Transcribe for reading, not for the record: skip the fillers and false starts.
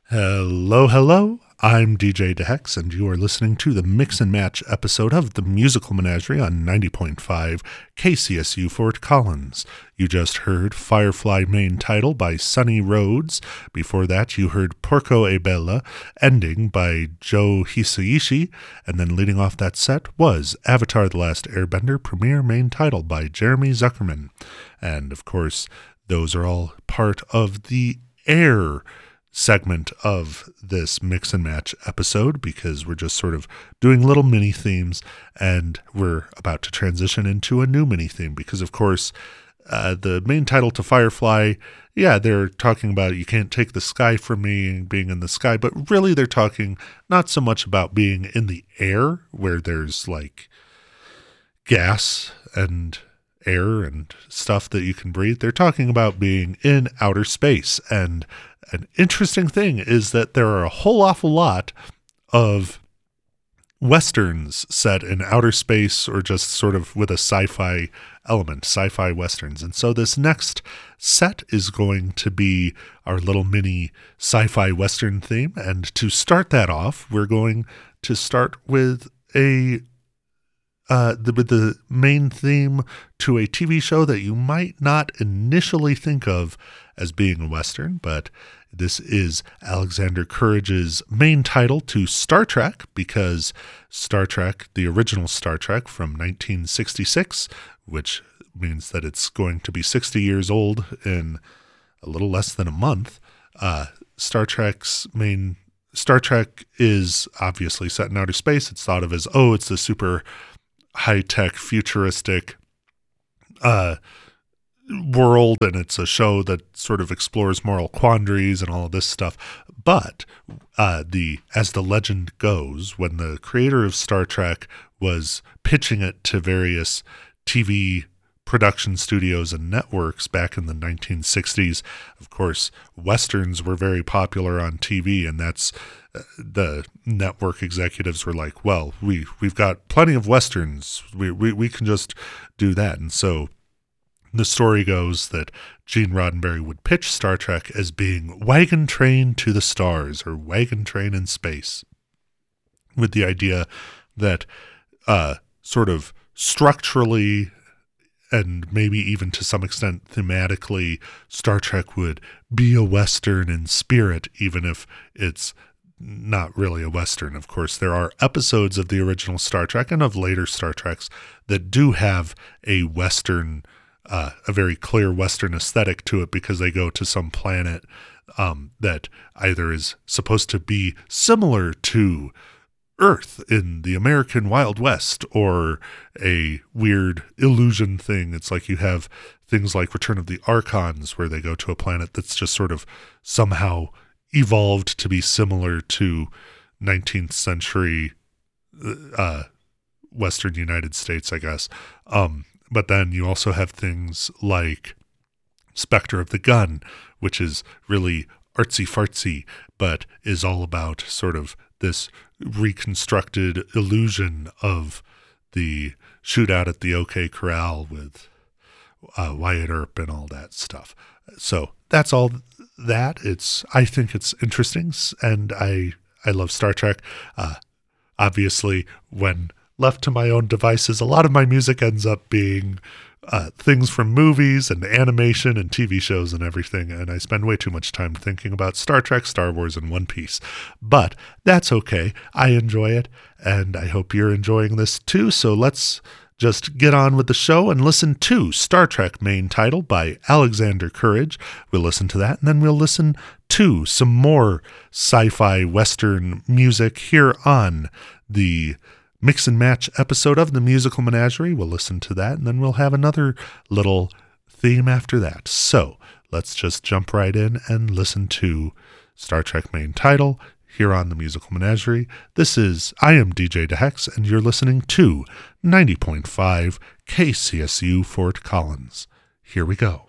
Hello, hello. I'm DJ DeHex, and you are listening to the Mix and Match episode of the Musical Menagerie on 90.5 KCSU Fort Collins. You just heard Firefly main title by Sunny Rhodes. Before that, you heard Porco e Bella, ending by Joe Hisaishi, and then leading off that set was Avatar The Last Airbender premiere main title by Jeremy Zuckerman. And of course, those are all part of the Air segment of this Mix and Match episode, because we're just sort of doing little mini themes, and we're about to transition into a new mini theme because, of course, the main title to Firefly, they're talking about you can't take the sky from me and being in the sky, but really they're talking not so much about being in the air where there's like gas and air and stuff that you can breathe. They're talking about being in outer space. And an interesting thing is that there are a whole awful lot of westerns set in outer space or just sort of with a sci-fi element, sci-fi westerns. And so this next set is going to be our little mini sci-fi western theme. And to start that off, we're going to start with the main theme to a TV show that you might not initially think of as being a Western, but this is Alexander Courage's main title to Star Trek, because Star Trek, the original Star Trek from 1966, which means that it's going to be 60 years old in a little less than a month. Star Trek is obviously set in outer space. It's thought of as, it's the super high-tech, futuristic world, and it's a show that sort of explores moral quandaries and all of this stuff. But as the legend goes, when the creator of Star Trek was pitching it to various TV production studios and networks back in the 1960s, of course, Westerns were very popular on TV, and that's the network executives were like, well, we've got plenty of Westerns. We can just do that. And so the story goes that Gene Roddenberry would pitch Star Trek as being Wagon Train to the Stars, or Wagon Train in Space, with the idea that sort of structurally and maybe even to some extent thematically, Star Trek would be a Western in spirit, even if it's not really a Western. Of course, there are episodes of the original Star Trek and of later Star Treks that do have a Western, a very clear Western aesthetic to it, because they go to some planet that either is supposed to be similar to Earth in the American Wild West, or a weird illusion thing. It's like you have things like Return of the Archons, where they go to a planet that's just sort of somehow evolved to be similar to 19th century Western United States, I guess. But then you also have things like Spectre of the Gun, which is really artsy-fartsy, but is all about sort of this reconstructed illusion of the shootout at the OK Corral with Wyatt Earp and all that stuff. So that's all that. I think it's interesting, and I love Star Trek. Obviously, when left to my own devices, a lot of my music ends up being things from movies and animation and TV shows and everything, and I spend way too much time thinking about Star Trek, Star Wars, and One Piece. But that's okay. I enjoy it, and I hope you're enjoying this too. So let's just get on with the show and listen to Star Trek main title by Alexander Courage. We'll listen to that, and then we'll listen to some more sci-fi Western music here on the Mix and Match episode of the Musical Menagerie. We'll listen to that, and then we'll have another little theme after that. So let's just jump right in and listen to Star Trek main title here on the Musical Menagerie. I am DJ DeHex, and you're listening to 90.5 KCSU Fort Collins. Here we go.